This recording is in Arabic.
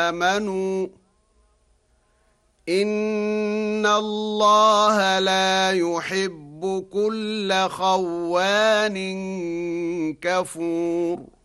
آمنوا إن الله لا يحب كل خوان كفور